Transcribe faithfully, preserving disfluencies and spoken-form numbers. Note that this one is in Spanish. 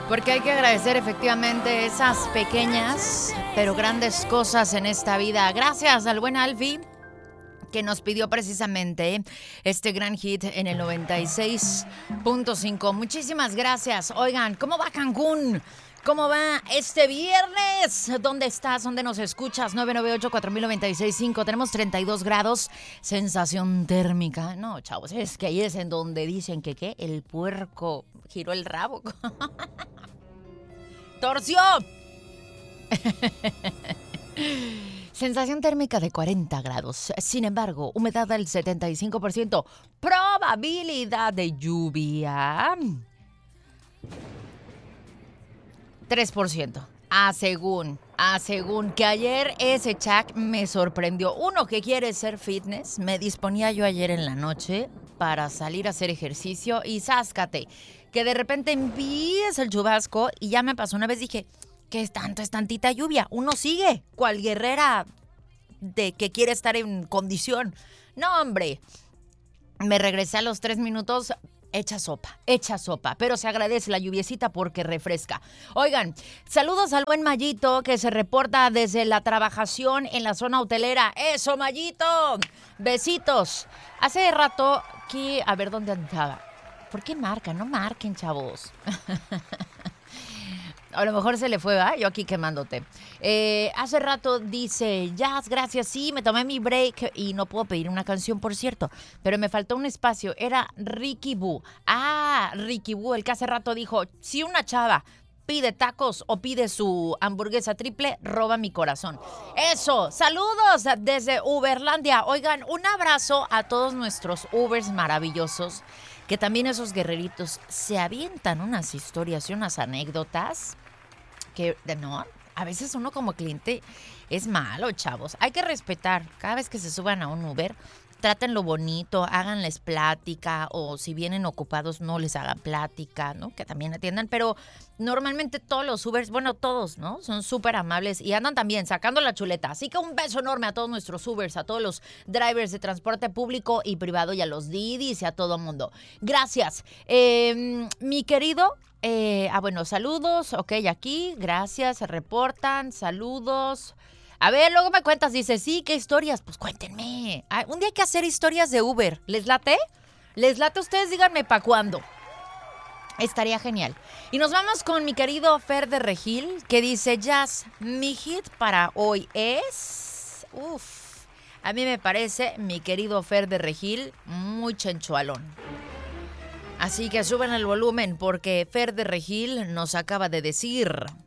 Porque hay que agradecer efectivamente esas pequeñas pero grandes cosas en esta vida. Gracias al buen Alfie, que nos pidió precisamente este gran hit en el noventa y seis punto cinco. Muchísimas gracias. Oigan, ¿cómo va Cancún? ¿Cómo va este viernes? ¿Dónde estás? ¿Dónde nos escuchas? nueve nueve ocho, cuatro mil noventa y seis punto cinco. Tenemos treinta y dos grados. Sensación térmica. No, chavos, es que ahí es en donde dicen que ¿qué? El puerco giró el rabo. ¡Torció! Sensación térmica de cuarenta grados. Sin embargo, humedad del setenta y cinco por ciento. Probabilidad de lluvia tres por ciento. A según, a según que ayer ese chat me sorprendió. Uno que quiere ser fitness, me disponía yo ayer en la noche para salir a hacer ejercicio y sáscate, que de repente empieza el chubasco y ya me pasó una vez, dije, ¿qué es tanto? Es tantita lluvia. Uno sigue, cual guerrera de que quiere estar en condición. No, hombre, me regresé a los tres minutos. Echa sopa, echa sopa, pero se agradece la lluviecita porque refresca. Oigan, saludos al buen Mayito que se reporta desde la trabajación en la zona hotelera. ¡Eso, Mayito! Besitos. Hace rato que, a ver dónde andaba. ¿Por qué marcan? No marquen, chavos. A lo mejor se le fue, ¿verdad? Yo aquí quemándote. Eh, hace rato dice, Jazz, gracias, sí, me tomé mi break y no puedo pedir una canción, por cierto, pero me faltó un espacio. Era Ricky Boo. Ah, Ricky Boo, el que hace rato dijo, si una chava pide tacos o pide su hamburguesa triple, roba mi corazón. Eso, saludos desde Uberlandia. Oigan, un abrazo a todos nuestros Ubers maravillosos, que también esos guerreritos se avientan unas historias y unas anécdotas que, no, a veces uno como cliente es malo, chavos. Hay que respetar. Cada vez que se suban a un Uber, trátenlo bonito, háganles plática, o si vienen ocupados no les hagan plática, ¿no? Que también atiendan, pero normalmente todos los Ubers, bueno, todos, ¿no? Son súper amables y andan también sacando la chuleta. Así que un beso enorme a todos nuestros Ubers, a todos los drivers de transporte público y privado y a los Didis y a todo mundo. Gracias. Eh, mi querido... Eh, ah, bueno, saludos, ok, aquí, gracias, se reportan, saludos. A ver, luego me cuentas, dice, sí, ¿qué historias? Pues cuéntenme. Ah, un día hay que hacer historias de Uber. ¿Les late? ¿Les late? Ustedes díganme para cuándo. Estaría genial. Y nos vamos con mi querido Fer de Regil, que dice, Jazz, mi hit para hoy es... Uf, a mí me parece, mi querido Fer de Regil, muy chenchualón. Así que suben el volumen porque Fer de Regil nos acaba de decir...